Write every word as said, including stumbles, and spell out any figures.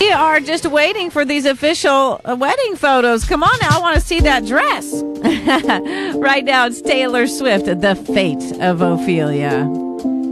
We are just waiting for these official uh, wedding photos. Come on now, I want to see that dress. Right now, it's Taylor Swift, The Fate of Ophelia.